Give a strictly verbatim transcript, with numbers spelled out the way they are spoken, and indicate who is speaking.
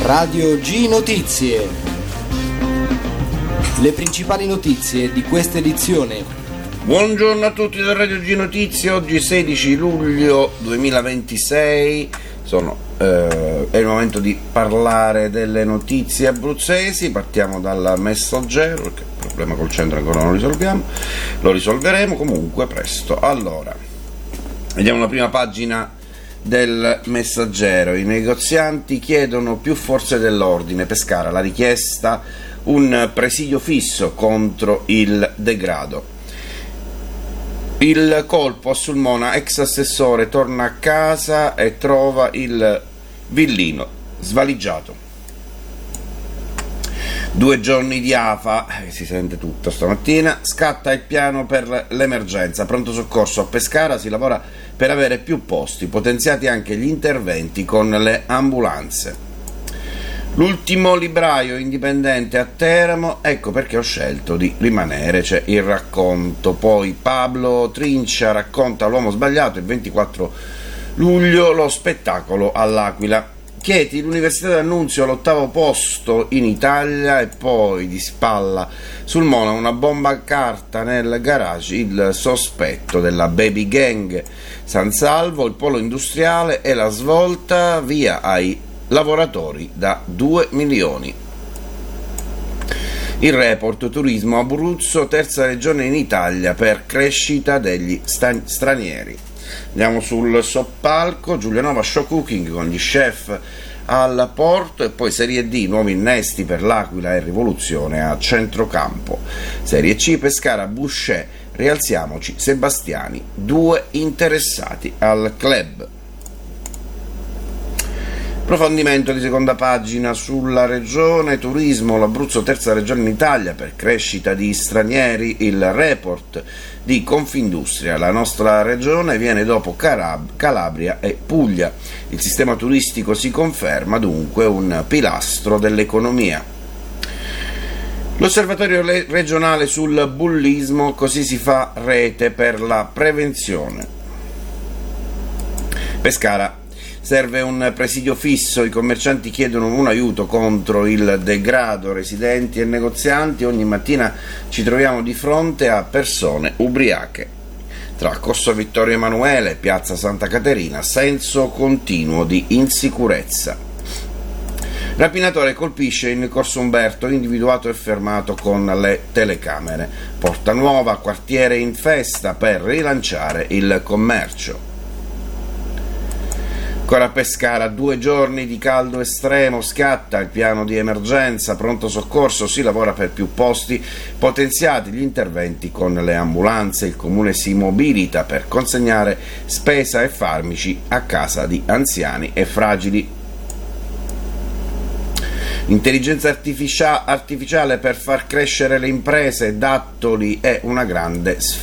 Speaker 1: Radio G Notizie. Le principali notizie di questa edizione.
Speaker 2: Buongiorno a tutti da Radio G Notizie, oggi sedici luglio duemilaventisei, Sono, eh, è il momento di parlare delle notizie abruzzesi. Partiamo dal Messaggero, perché il problema col centro ancora non lo risolviamo, lo risolveremo comunque presto. Allora, vediamo la prima pagina del Messaggero. I negozianti chiedono più forze dell'ordine. Pescara, la richiesta un presidio fisso contro il degrado. Il colpo a Sulmona, ex assessore torna a casa e trova il villino svaligiato. Due giorni di afa, eh, si sente tutto stamattina, scatta il piano per l'emergenza, pronto soccorso a Pescara, si lavora per avere più posti, potenziati anche gli interventi con le ambulanze. L'ultimo libraio indipendente a Teramo, ecco perché ho scelto di rimanere, c'è il racconto. Poi Pablo Trincia racconta L'uomo sbagliato, il ventiquattro luglio, lo spettacolo all'Aquila. Chieti, l'Università d'Annunzio all'ottavo posto in Italia, e poi di spalla Sulmona una bomba a carta nel garage, il sospetto della baby gang. San Salvo, il polo industriale e la svolta, via ai lavoratori da due milioni. Il report turismo Abruzzo, terza regione in Italia per crescita degli sta- stranieri. Andiamo sul soppalco, Giulianova show cooking con gli chef al porto, e poi Serie D, nuovi innesti per l'Aquila e rivoluzione a centrocampo. Serie C, Pescara, Boucher, rialziamoci, Sebastiani, due interessati al club. Approfondimento di seconda pagina sulla regione turismo, l'Abruzzo terza regione in Italia per crescita di stranieri, il report di Confindustria. La nostra regione viene dopo Carab- Calabria e Puglia. Il sistema turistico si conferma dunque un pilastro dell'economia. L'osservatorio le- regionale sul bullismo, così si fa rete per la prevenzione. Pescara. Serve un presidio fisso, i commercianti chiedono un aiuto contro il degrado, residenti e negozianti, ogni mattina ci troviamo di fronte a persone ubriache. Tra Corso Vittorio Emanuele e Piazza Santa Caterina, senso continuo di insicurezza. Rapinatore colpisce in Corso Umberto, individuato e fermato con le telecamere. Porta Nuova, quartiere in festa per rilanciare il commercio. Ancora a Pescara, due giorni di caldo estremo, scatta il piano di emergenza, pronto soccorso, si lavora per più posti, potenziati gli interventi con le ambulanze, il comune si mobilita per consegnare spesa e farmaci a casa di anziani e fragili. Intelligenza artificia- artificiale per far crescere le imprese, Dattoli è una grande sfida.